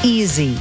Easy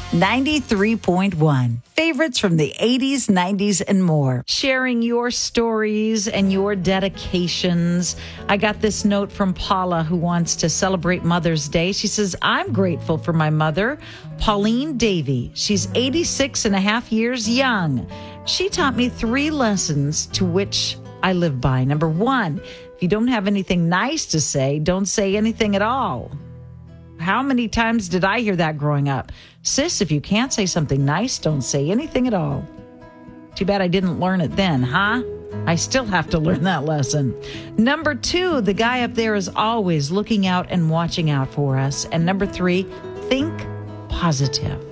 93.1. Favorites from the 80s, 90s, and more. Sharing your stories and your dedications. I got this note from Paula, who wants to celebrate Mother's Day. She says, I'm grateful for my mother, Pauline Davey. She's 86 and a half years young. She taught me 3 lessons to which I live by. Number 1, if you don't have anything nice to say, don't say anything at all. How many times did I hear that growing up? Sis, if you can't say something nice, don't say anything at all. Too bad I didn't learn it then, huh? I still have to learn that lesson. Number 2, the guy up there is always looking out and watching out for us. And number 3, think positive.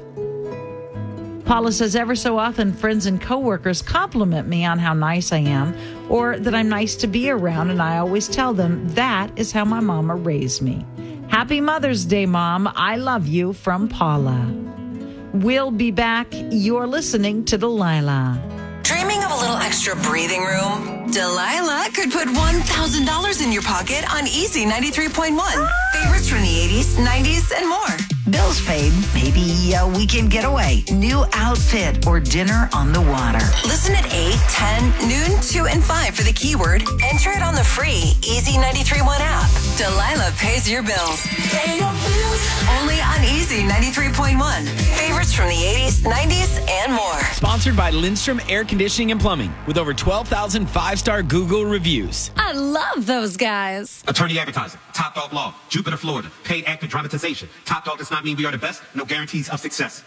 Paula says, ever so often, friends and coworkers compliment me on how nice I am or that I'm nice to be around, and I always tell them that is how my mama raised me. Happy Mother's Day, Mom. I love you, from Paula. We'll be back. You're listening to Delilah. Dreaming of a little extra breathing room? Delilah could put $1,000 in your pocket on Easy 93.1. Favorites from the 80s, 90s, and more. Bills paid, maybe a weekend getaway, new outfit, or dinner on the water. Listen at 8, 10, noon, 2, and 5 for the keyword. Enter it on the free Easy 93.1 app. Delilah pays your bills. Pay your bills. Only on Easy 93.1. Favorites from the 80s, 90s, and more. Sponsored by Lindstrom Air Conditioning and Plumbing, with over 12,000 5-star Google reviews. I love those guys. Attorney Advertising, Top Dog Law, Jupiter, Florida, paid actor dramatization. Top Dog does not mean we are the best, no guarantees of success.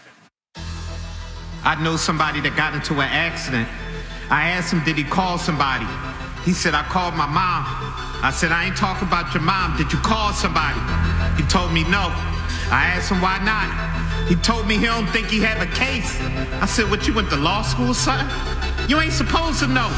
I know somebody that got into an accident. I asked him, did he call somebody? He said, I called my mom. I said, I ain't talking about your mom. Did you call somebody? He told me no. I asked him, why not? He told me he don't think he have a case. I said, what, you went to law school, son? You ain't supposed to know.